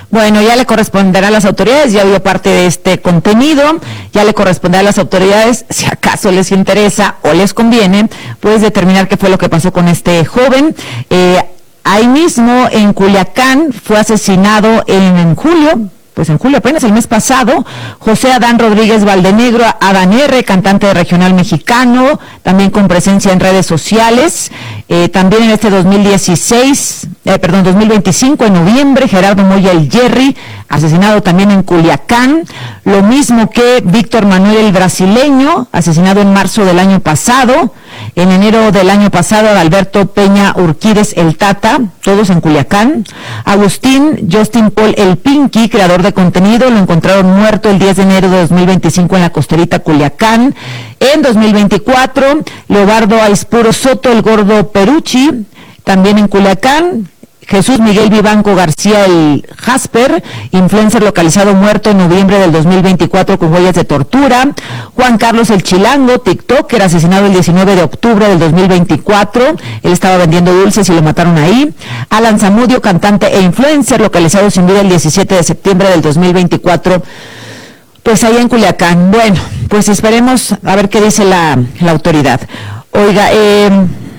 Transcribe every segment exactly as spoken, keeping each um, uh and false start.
Bueno, ya le corresponderá a las autoridades, ya vio parte de este contenido, ya le corresponderá a las autoridades, si acaso les interesa o les conviene, pues determinar qué fue lo que pasó con este joven. Eh, ahí mismo en Culiacán fue asesinado en, en julio, pues en julio apenas el mes pasado, José Adán Rodríguez Valdenegro, Adán R., cantante de regional mexicano, también con presencia en redes sociales. Eh, también en este dos mil dieciséis, eh, perdón, dos mil veinticinco, en noviembre, Gerardo Moya el Jerry, asesinado también en Culiacán. Lo mismo que Víctor Manuel el brasileño, asesinado en marzo del año pasado. En enero del año pasado, Alberto Peña Urquídez el Tata, todos en Culiacán. Agustín Justin Paul el Pinky, creador de contenido, lo encontraron muerto el diez de enero de dos mil veinticinco en la Costerita, Culiacán. En dos mil veinticuatro, Leobardo Aispuro Soto el Gordo Perucci, también en Culiacán. Jesús Miguel Vivanco García el Jasper, influencer localizado muerto en noviembre del dos mil veinticuatro con huellas de tortura. Juan Carlos el Chilango, TikToker, asesinado el diecinueve de octubre del dos mil veinticuatro. Él estaba vendiendo dulces y lo mataron ahí. Alan Zamudio, cantante e influencer, localizado sin vida el diecisiete de septiembre del dos mil veinticuatro. Pues ahí en Culiacán. Bueno, pues esperemos a ver qué dice la, la autoridad. Oiga, eh...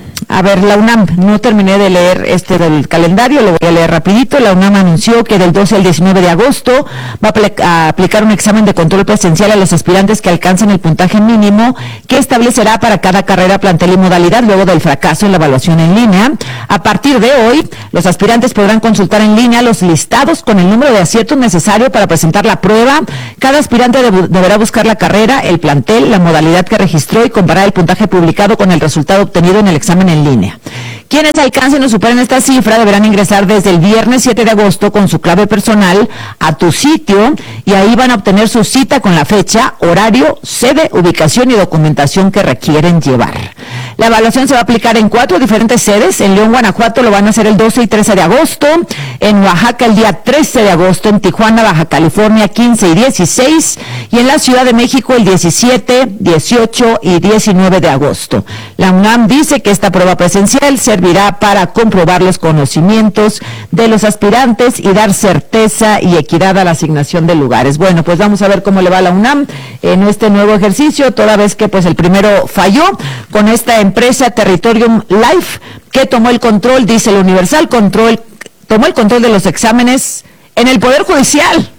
A ver, la UNAM, no terminé de leer este del calendario, lo voy a leer rapidito. La UNAM anunció que del doce al diecinueve de agosto va a, apl- a aplicar un examen de control presencial a los aspirantes que alcancen el puntaje mínimo que establecerá para cada carrera, plantel y modalidad luego del fracaso en la evaluación en línea. A partir de hoy, los aspirantes podrán consultar en línea los listados con el número de aciertos necesario para presentar la prueba. Cada aspirante deb- deberá buscar la carrera, el plantel, la modalidad que registró y comparar el puntaje publicado con el resultado obtenido en el examen en línea. Quienes alcancen o superen esta cifra deberán ingresar desde el viernes siete de agosto con su clave personal a tu sitio y ahí van a obtener su cita con la fecha, horario, sede, ubicación y documentación que requieren llevar. La evaluación se va a aplicar en cuatro diferentes sedes. En León, Guanajuato lo van a hacer el doce y trece de agosto, en Oaxaca el día trece de agosto, en Tijuana, Baja California quince y dieciséis y en la Ciudad de México el diecisiete, dieciocho y diecinueve de agosto. La UNAM dice que esta prueba presencial servirá para comprobar los conocimientos de los aspirantes y dar certeza y equidad a la asignación de lugares. Bueno, pues vamos a ver cómo le va a la UNAM en este nuevo ejercicio, toda vez que pues el primero falló con esta empresa Territorium Life, que tomó el control, dice el Universal, control, tomó el control de los exámenes en el Poder Judicial.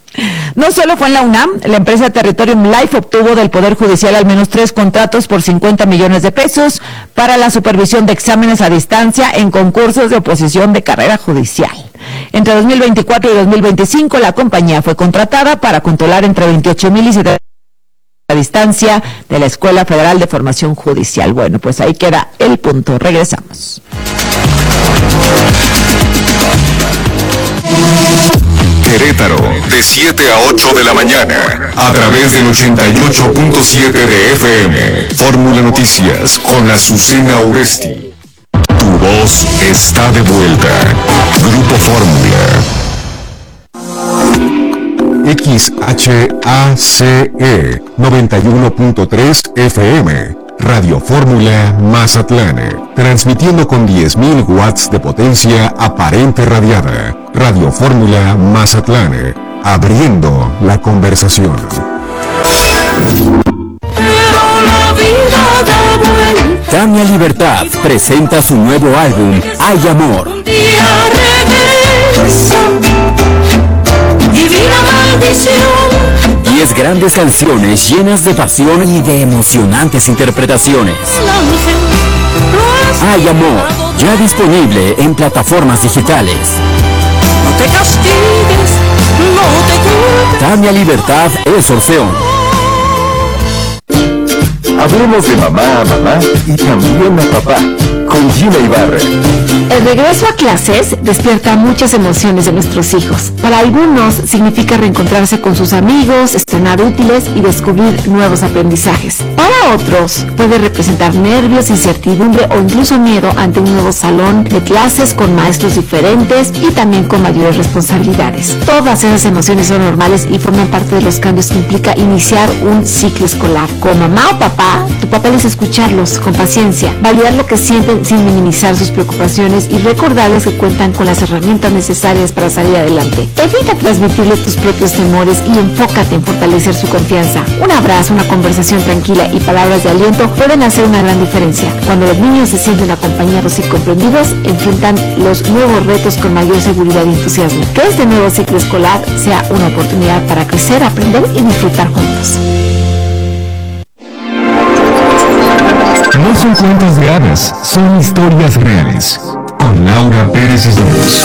No solo fue en la UNAM, la empresa Territorium Life obtuvo del Poder Judicial al menos tres contratos por cincuenta millones de pesos para la supervisión de exámenes a distancia en concursos de oposición de carrera judicial. Entre dos mil veinticuatro y dos mil veinticinco, la compañía fue contratada para controlar entre veintiocho mil y setenta a distancia de la Escuela Federal de Formación Judicial. Bueno, pues ahí queda el punto. Regresamos. Querétaro, de siete a ocho de la mañana, a través del ochenta y ocho punto siete de F M. Fórmula Noticias con Azucena Uresti. Tu voz está de vuelta. Grupo Fórmula. X H A C E noventa y uno punto tres F M. Radio Fórmula Mazatlán, transmitiendo con diez mil watts de potencia aparente radiada. Radio Fórmula Mazatlán, abriendo la conversación. Tania Libertad presenta su nuevo álbum, Hay Amor. Diez grandes canciones llenas de pasión y de emocionantes interpretaciones. Hay Amor, ya disponible en plataformas digitales. No te castigues, no te culpes. Tania Libertad es Orfeón. Hablemos de mamá a mamá y también a papá, con Gina Ibarra. El regreso a clases despierta muchas emociones de nuestros hijos. Para algunos significa reencontrarse con sus amigos, estrenar útiles y descubrir nuevos aprendizajes. Para otros puede representar nervios, incertidumbre o incluso miedo ante un nuevo salón de clases con maestros diferentes y también con mayores responsabilidades. Todas esas emociones son normales y forman parte de los cambios que implica iniciar un ciclo escolar. Como mamá o papá, tu papel es escucharlos con paciencia, validar lo que sienten sin minimizar sus preocupaciones y recordarles que cuentan con las herramientas necesarias para salir adelante. Evita transmitirles tus propios temores y enfócate en fortalecer su confianza. Un abrazo, una conversación tranquila y palabras de aliento pueden hacer una gran diferencia. Cuando los niños se sienten acompañados y comprendidos, enfrentan los nuevos retos con mayor seguridad y entusiasmo. Que este nuevo ciclo escolar sea una oportunidad para crecer, aprender y disfrutar juntos. No son cuentos de hadas, son historias reales. Con Laura Pérez Islas.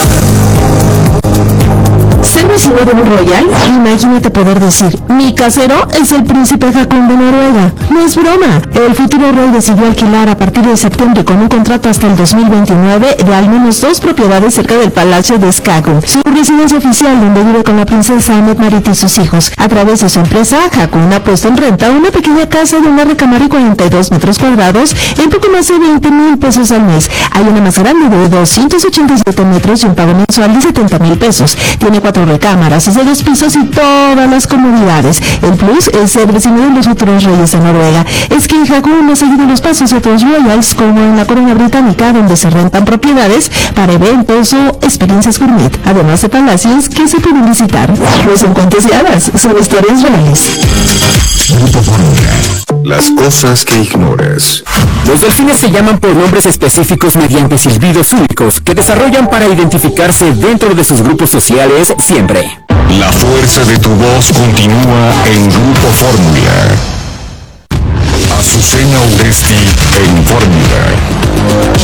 ¿Ser vecino de un royal? Imagínate poder decir, mi casero es el príncipe Haakon de Noruega. No es broma. El futuro rey decidió alquilar a partir de septiembre con un contrato hasta el dos mil veintinueve de al menos dos propiedades cerca del palacio de Skagun, su residencia oficial donde vive con la princesa Mette-Marit y sus hijos. A través de su empresa, Haakon ha puesto en renta una pequeña casa de una recámara y cuarenta y dos metros cuadrados en poco más de veinte mil pesos al mes. Hay una más grande de doscientos ochenta y siete metros y un pago mensual de setenta mil pesos. Tiene cuatro recámaras, es de dos pisos y todas las comodidades. El plus es ser vecino de los futuros reyes de Noruega. Es que Haakon ha seguido los pasos de otros royals, como en la corona británica, donde se rentan propiedades para eventos o experiencias gourmet, además de palacios que se pueden visitar. No son cuentos de hadas, son historias reales. Grupo Fórmula. Las cosas que ignoras. Los delfines se llaman por nombres específicos mediante silbidos únicos que desarrollan para identificarse dentro de sus grupos sociales siempre. La fuerza de tu voz continúa en Grupo Fórmula. Azucena Uresti en Fórmula.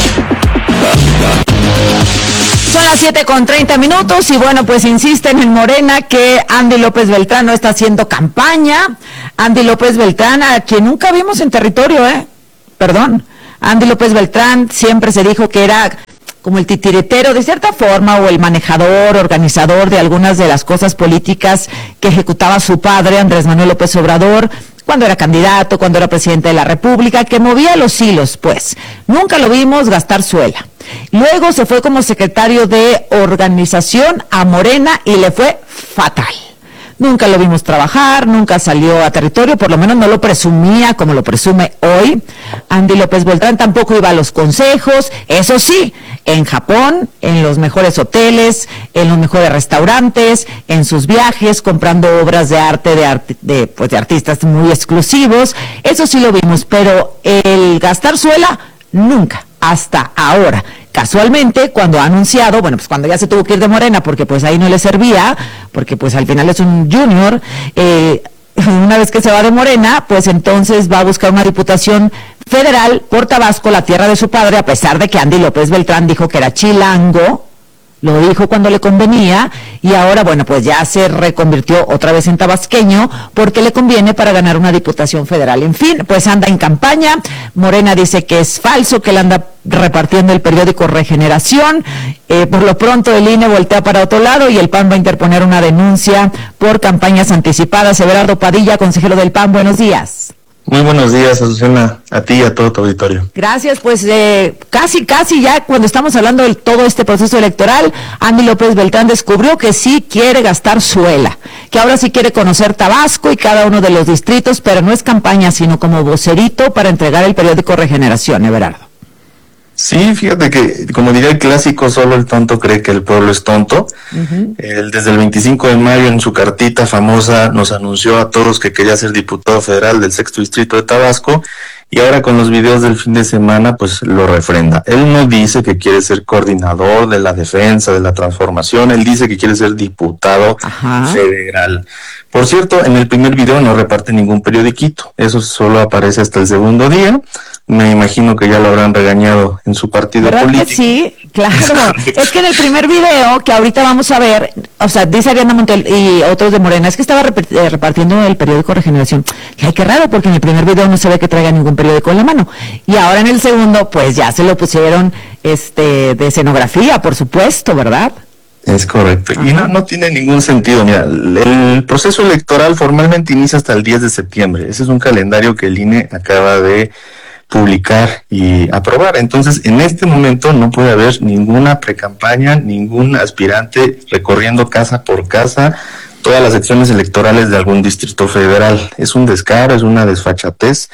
Son las siete con treinta minutos y bueno, pues insisten en Morena que Andy López Beltrán no está haciendo campaña. Andy López Beltrán, a quien nunca vimos en territorio, ¿eh? Perdón. Andy López Beltrán siempre se dijo que era como el titiritero de cierta forma o el manejador, organizador de algunas de las cosas políticas que ejecutaba su padre, Andrés Manuel López Obrador, cuando era candidato, cuando era presidente de la República, que movía los hilos, pues. Nunca lo vimos gastar suela. Luego se fue como secretario de organización a Morena y le fue fatal. Nunca lo vimos trabajar, nunca salió a territorio, por lo menos no lo presumía como lo presume hoy. Andy López Beltrán tampoco iba a los consejos, eso sí, en Japón, en los mejores hoteles, en los mejores restaurantes, en sus viajes, comprando obras de arte de, art- de, pues, de artistas muy exclusivos, eso sí lo vimos, pero el gastar suela, nunca, hasta ahora. Casualmente, cuando ha anunciado, bueno, pues cuando ya se tuvo que ir de Morena, porque pues ahí no le servía, porque pues al final es un junior, eh, una vez que se va de Morena, pues entonces va a buscar una diputación federal por Tabasco, la tierra de su padre, a pesar de que Andy López Beltrán dijo que era chilango, lo dijo cuando le convenía, y ahora, bueno, pues ya se reconvirtió otra vez en tabasqueño, porque le conviene para ganar una diputación federal. En fin, pues anda en campaña. Morena dice que es falso, que él anda repartiendo el periódico Regeneración. Eh, por lo pronto el I N E voltea para otro lado y el P A N va a interponer una denuncia por campañas anticipadas. Everardo Padilla, consejero del P A N, buenos días. Muy buenos días, Azucena, a ti y a todo tu auditorio. Gracias, pues eh, casi, casi ya cuando estamos hablando de todo este proceso electoral, Andy López Beltrán descubrió que sí quiere gastar suela, que ahora sí quiere conocer Tabasco y cada uno de los distritos, pero no es campaña, sino como vocerito para entregar el periódico Regeneración, Everardo. Sí, fíjate que, como diría el clásico, solo el tonto cree que el pueblo es tonto. Uh-huh. Él, desde el veinticinco de mayo, en su cartita famosa, nos anunció a todos que quería ser diputado federal del sexto distrito de Tabasco, y ahora con los videos del fin de semana, pues lo refrenda. Él no dice que quiere ser coordinador de la defensa, de la transformación, él dice que quiere ser diputado uh-huh. federal. Por cierto, en el primer video no reparte ningún periodiquito, eso solo aparece hasta el segundo día. Me imagino que ya lo habrán regañado en su partido ¿verdad político. Que sí, claro. Es que en el primer video que ahorita vamos a ver, o sea, dice Ariana Montiel y otros de Morena, es que estaba repartiendo el periódico Regeneración. Y ay, qué raro, porque en el primer video no se ve que traiga ningún periódico en la mano. Y ahora en el segundo, pues ya se lo pusieron este de escenografía, por supuesto, ¿verdad? Es correcto. Ajá. Y no, no tiene ningún sentido. Mira, el proceso electoral formalmente inicia hasta el diez de septiembre. Ese es un calendario que el I N E acaba de publicar y aprobar. Entonces, en este momento no puede haber ninguna precampaña, ningún aspirante recorriendo casa por casa todas las secciones electorales de algún distrito federal. Es un descaro, es una desfachatez,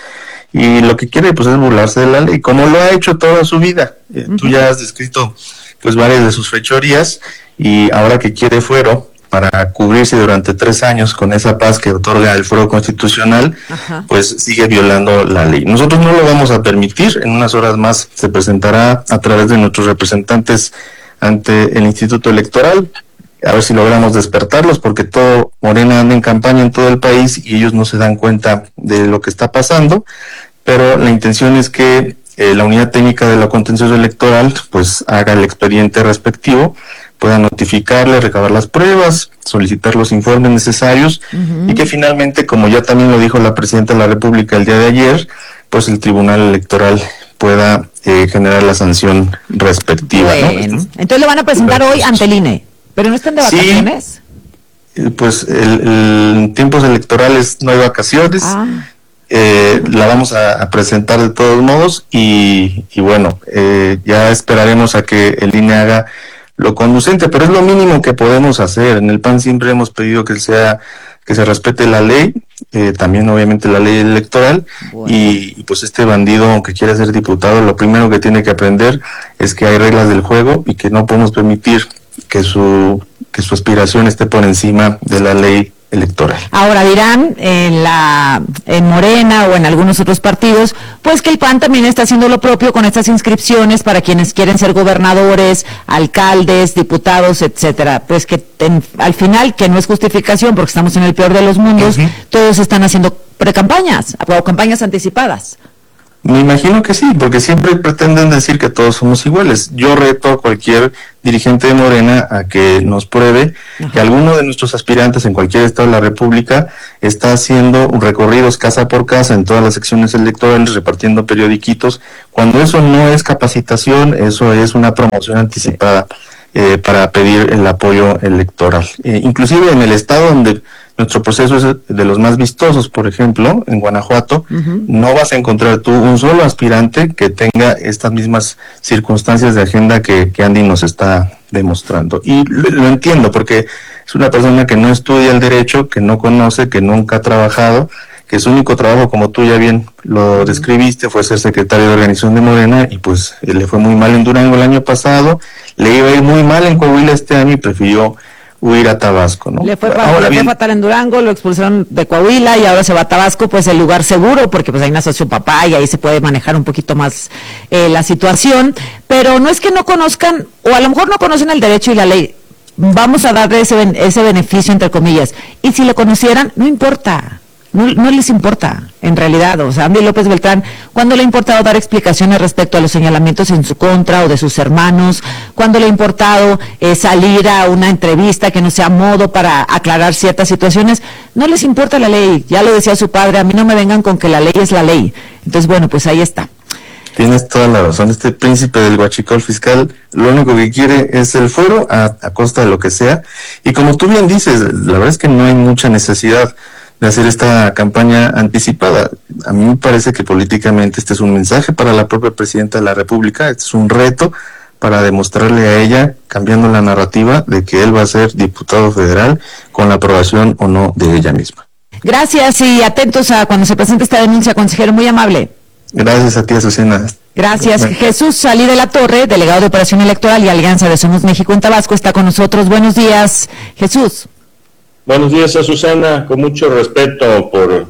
y lo que quiere pues es burlarse de la ley, como lo ha hecho toda su vida. Eh, uh-huh. Tú ya has descrito pues varias de sus fechorías, y ahora que quiere fuero para cubrirse durante tres años con esa paz que otorga el fuero constitucional, uh-huh. pues sigue violando la ley. Nosotros no lo vamos a permitir. En unas horas más se presentará a través de nuestros representantes ante el Instituto Electoral, a ver si logramos despertarlos, porque todo Morena anda en campaña en todo el país y ellos no se dan cuenta de lo que está pasando, pero la intención es que eh, la unidad técnica de la contencioso electoral pues haga el expediente respectivo, pueda notificarle, recabar las pruebas, solicitar los informes necesarios, uh-huh. y que finalmente, como ya también lo dijo la Presidenta de la República el día de ayer, pues el Tribunal Electoral pueda eh, generar la sanción respectiva. Bueno, ¿no? Entonces lo van a presentar hoy ante el I N E, pero no están de vacaciones. Sí, pues el, el, en tiempos electorales no hay vacaciones. Ah. Eh, la vamos a, a presentar de todos modos, y, y bueno, eh, ya esperaremos a que el I N E haga lo conducente, pero es lo mínimo que podemos hacer. En el P A N siempre hemos pedido que sea que se respete la ley, eh, también obviamente la ley electoral, bueno. y, y pues este bandido, aunque quiera ser diputado, lo primero que tiene que aprender es que hay reglas del juego y que no podemos permitir que su que su aspiración esté por encima de la ley electoral. Ahora dirán en la en Morena o en algunos otros partidos, pues que el P A N también está haciendo lo propio con estas inscripciones para quienes quieren ser gobernadores, alcaldes, diputados, etcétera. Pues que en, al final, que no es justificación porque estamos en el peor de los mundos, uh-huh. todos están haciendo precampañas o campañas anticipadas. Me imagino que sí, porque siempre pretenden decir que todos somos iguales. Yo reto a cualquier dirigente de Morena a que nos pruebe Ajá. que alguno de nuestros aspirantes en cualquier estado de la República está haciendo recorridos casa por casa en todas las secciones electorales, repartiendo periodiquitos, cuando eso no es capacitación, eso es una promoción anticipada eh, para pedir el apoyo electoral. Eh, inclusive en el estado donde nuestro proceso es de los más vistosos, por ejemplo, en Guanajuato, uh-huh. no vas a encontrar tú un solo aspirante que tenga estas mismas circunstancias de agenda que, que Andy nos está demostrando. Y lo, lo entiendo, porque es una persona que no estudia el derecho, que no conoce, que nunca ha trabajado, que su único trabajo, como tú ya bien lo describiste, fue ser secretario de organización de Morena, y pues le fue muy mal en Durango el año pasado, le iba a ir muy mal en Coahuila este año y prefirió huir a Tabasco, ¿no? Le fue, ahora le fue fatal en Durango, lo expulsaron de Coahuila y ahora se va a Tabasco, pues el lugar seguro, porque pues ahí nació su papá y ahí se puede manejar un poquito más eh, la situación, pero no es que no conozcan, o a lo mejor no conocen el derecho y la ley, vamos a darle ese, ese beneficio entre comillas, y si lo conocieran, no importa. No, no les importa, en realidad. O sea, Andy López Beltrán, ¿cuándo le ha importado dar explicaciones respecto a los señalamientos en su contra o de sus hermanos? ¿Cuándo le ha importado eh, salir a una entrevista que no sea modo para aclarar ciertas situaciones? No les importa la ley, ya lo decía su padre, a mí no me vengan con que la ley es la ley. Entonces, bueno, pues ahí está. Tienes toda la razón, este príncipe del huachicol fiscal lo único que quiere es el fuero a, a costa de lo que sea, y como tú bien dices, la verdad es que no hay mucha necesidad de hacer esta campaña anticipada. A mí me parece que políticamente este es un mensaje para la propia Presidenta de la República, este es un reto para demostrarle a ella, cambiando la narrativa, de que él va a ser diputado federal con la aprobación o no de ella misma. Gracias y atentos a cuando se presente esta denuncia, consejero, muy amable. Gracias a ti, Azucena. Gracias. Bueno. Jesús Salí de la Torre, delegado de Operación Electoral y Alianza de Somos México en Tabasco, está con nosotros. Buenos días, Jesús. Buenos días, Azucena, con mucho respeto por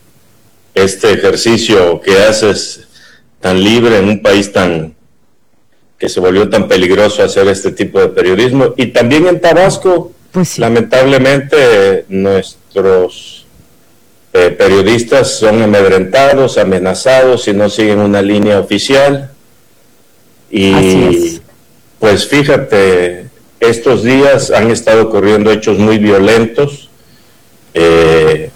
este ejercicio que haces tan libre en un país tan que se volvió tan peligroso hacer este tipo de periodismo, y también en Tabasco, pues sí. Lamentablemente nuestros eh, periodistas son amedrentados, amenazados y no siguen una línea oficial, y pues fíjate, estos días han estado ocurriendo hechos muy violentos, eh,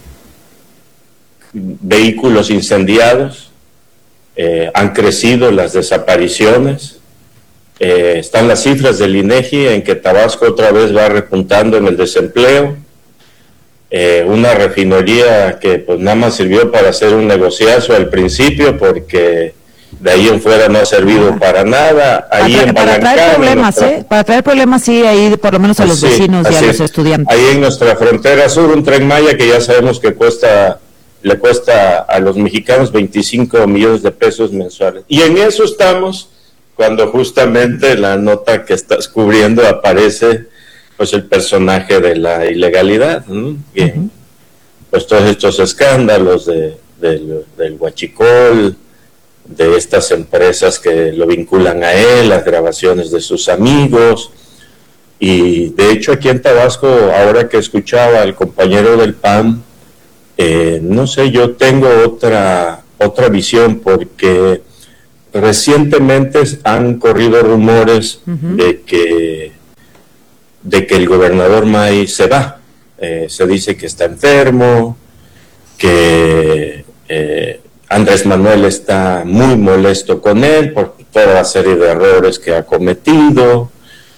vehículos incendiados, eh, han crecido las desapariciones, eh, están las cifras del INEGI en que Tabasco otra vez va repuntando en el desempleo, eh, una refinería que pues nada más sirvió para hacer un negociazo al principio, porque de ahí en fuera no ha servido para nada. Ahí para, en para Balancán, traer problemas, nuestra... ¿eh? Para traer problemas, sí, ahí por lo menos a los sí, vecinos y a los es. estudiantes. Ahí en nuestra frontera sur, un Tren Maya que ya sabemos que cuesta le cuesta a los mexicanos veinticinco millones de pesos mensuales. Y en eso estamos cuando justamente la nota que estás cubriendo aparece pues el personaje de la ilegalidad, ¿no? Que, uh-huh. Pues todos estos escándalos de, de, del huachicol, de estas empresas que lo vinculan a él, las grabaciones de sus amigos. Y de hecho aquí en Tabasco, ahora que escuchaba al compañero del P A N, eh, no sé, yo tengo otra, otra visión, porque recientemente han corrido rumores uh-huh. de que de que el gobernador May se va. Eh, se dice que está enfermo, que eh, Andrés Manuel está muy molesto con él por toda la serie de errores que ha cometido.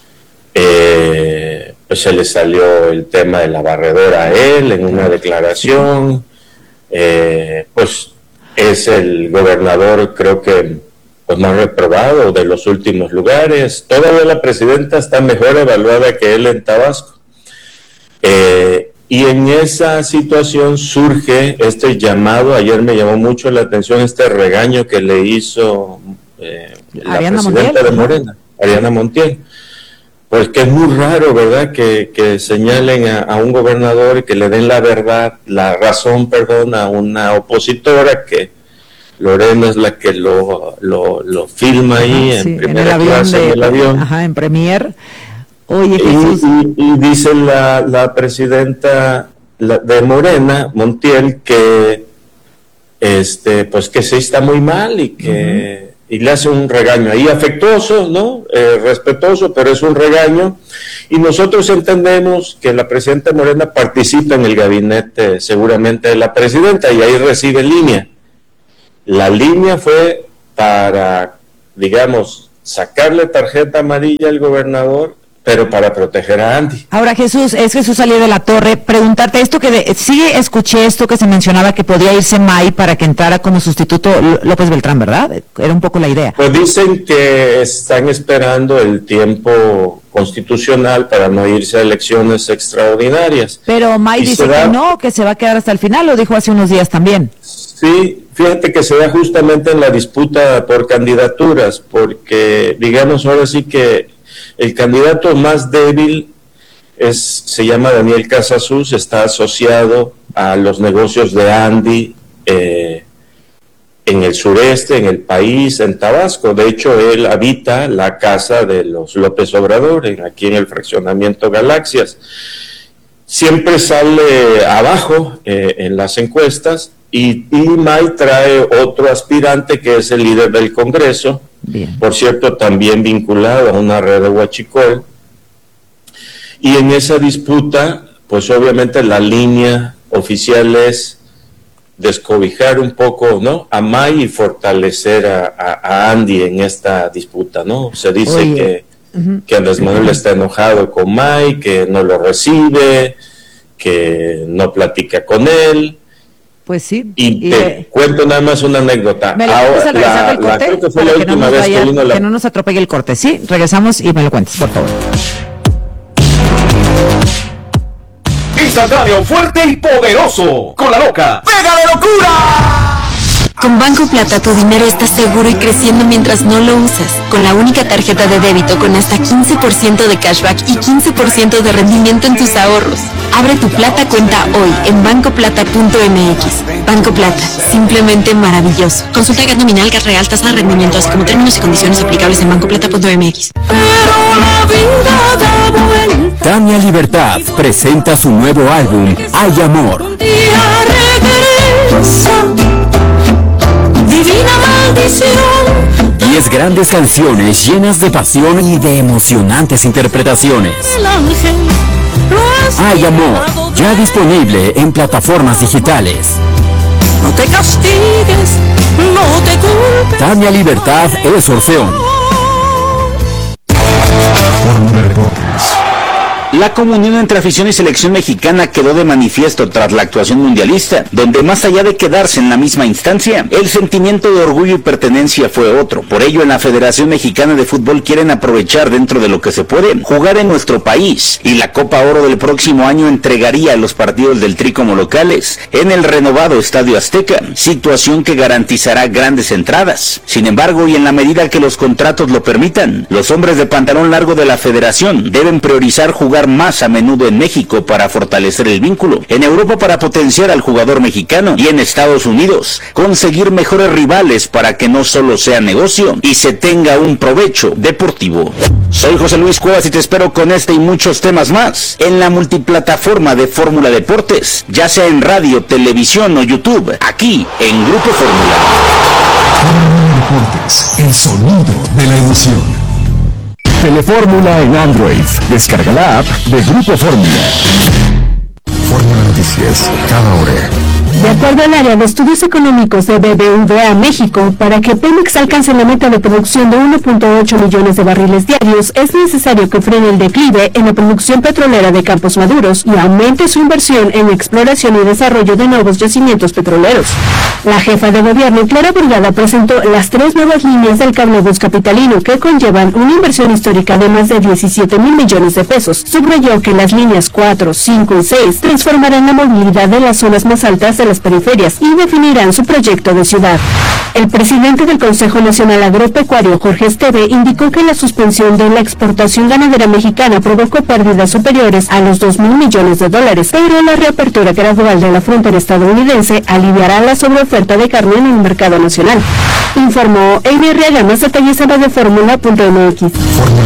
Eh, pues se le salió el tema de la barredora a él en una declaración. Eh, pues es el gobernador, creo que pues más reprobado de los últimos lugares. Todavía la presidenta está mejor evaluada que él en Tabasco. Eh, y en esa situación surge este llamado. Ayer me llamó mucho la atención este regaño que le hizo eh, la Ariana presidenta Montiel, de Morena, Ariana Montiel. Pues que es muy raro, ¿verdad?, que, que señalen a, a un gobernador y que le den la verdad, la razón, perdón, a una opositora, que Lorena es la que lo, lo, lo filma ahí, ajá, en sí, primera en el clase de, en el avión. Ajá, en Premier. Oye, Jesús. Y, y, y dice la, la presidenta la, de Morena, Montiel, que este pues que sí está muy mal y que... Uh-huh. Y le hace un regaño ahí afectuoso, ¿no? Eh, respetuoso, pero es un regaño. Y nosotros entendemos que la presidenta Morena participa en el gabinete seguramente de la presidenta y ahí recibe línea. La línea fue para, digamos, sacarle tarjeta amarilla al gobernador, pero para proteger a Andy. Ahora, Jesús, es Jesús Alier de la Torre, preguntarte esto que de, sí escuché esto que se mencionaba que podía irse May para que entrara como sustituto López Beltrán, ¿verdad? Era un poco la idea. Pues dicen que están esperando el tiempo constitucional para no irse a elecciones extraordinarias. Pero May y dice da... que no, que se va a quedar hasta el final, lo dijo hace unos días también. Sí, fíjate que se da justamente en la disputa por candidaturas, porque digamos ahora sí que el candidato más débil es, se llama Daniel Casasus, está asociado a los negocios de Andy eh, en el sureste, en el país, en Tabasco. De hecho, él habita la casa de los López Obrador, en, aquí en el fraccionamiento Galaxias. Siempre sale abajo eh, en las encuestas y, y May trae otro aspirante que es el líder del Congreso. Bien. Por cierto, también vinculado a una red de huachicol. Y en esa disputa, pues obviamente la línea oficial es descobijar un poco, ¿no?, a May y fortalecer a, a, a Andy en esta disputa, ¿no? Se dice Oye. que, uh-huh. que Andrés Manuel está enojado con May, que no lo recibe, que no platica con él. Pues sí. Y, y te eh, cuento nada más una anécdota. ¿Me lo cuentas al regresar del corte? Creo que fue la última vez que vino la... Que no nos atropelle el corte. Sí, regresamos y me lo cuentas, por favor. Instantáneo, fuerte y poderoso. Con la loca. ¡Pega de locura! Con Banco Plata tu dinero está seguro y creciendo mientras no lo usas. Con la única tarjeta de débito con hasta quince por ciento de cashback y quince por ciento de rendimiento en tus ahorros. Abre tu Plata cuenta hoy en banco plata punto m x. Banco Plata, simplemente maravilloso. Consulta gas nominal, gas real, tasa de rendimiento, así como términos y condiciones aplicables en banco plata punto m x. Tania Libertad presenta su nuevo álbum, Hay Amor. Divina maldición. Diez grandes canciones llenas de pasión y de emocionantes interpretaciones. Hay Amor, ya disponible en plataformas digitales. No te castigues, no te culpes. Tania Libertad es Orfeón. La comunión entre afición y selección mexicana quedó de manifiesto tras la actuación mundialista, donde más allá de quedarse en la misma instancia, el sentimiento de orgullo y pertenencia fue otro. Por ello, en la Federación Mexicana de Fútbol quieren aprovechar dentro de lo que se puede, jugar en nuestro país, y la Copa Oro del próximo año entregaría los partidos del Tri como locales en el renovado Estadio Azteca, situación que garantizará grandes entradas. Sin embargo, y en la medida que los contratos lo permitan, los hombres de pantalón largo de la Federación deben priorizar jugar más a menudo en México para fortalecer el vínculo, en Europa para potenciar al jugador mexicano y en Estados Unidos conseguir mejores rivales para que no solo sea negocio y se tenga un provecho deportivo. Soy José Luis Cuevas y te espero con este y muchos temas más en la multiplataforma de Fórmula Deportes, ya sea en radio, televisión o YouTube, aquí en Grupo Fórmula. Fórmula Deportes, el sonido de la emoción. Telefórmula en Android. Descarga la app de Grupo Fórmula. Fórmula Noticias, cada hora. De acuerdo al área de estudios económicos de B B V A México, para que Pemex alcance la meta de producción de uno punto ocho millones de barriles diarios, es necesario que frene el declive en la producción petrolera de Campos Maduros y aumente su inversión en exploración y desarrollo de nuevos yacimientos petroleros. La jefa de gobierno, Clara Brugada, presentó las tres nuevas líneas del cablebús capitalino que conllevan una inversión histórica de más de diecisiete mil millones de pesos. Subrayó que las líneas cuatro, cinco y seis transformarán la movilidad de las zonas más altas de las periferias y definirán su proyecto de ciudad. El presidente del Consejo Nacional Agropecuario, Jorge Esteve, indicó que la suspensión de la exportación ganadera mexicana provocó pérdidas superiores a los dos mil millones de dólares, pero la reapertura gradual de la frontera estadounidense aliviará la sobreoferta de carne en el mercado nacional. Informó Amy Arriaga. Más detalles en radio fórmula punto m x.